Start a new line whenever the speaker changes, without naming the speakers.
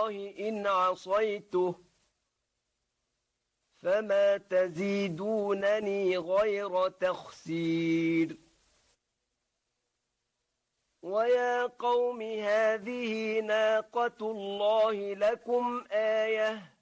الله إن عصيته فما تزيدونني غير تخسير ويا قوم هذه ناقة الله لكم آية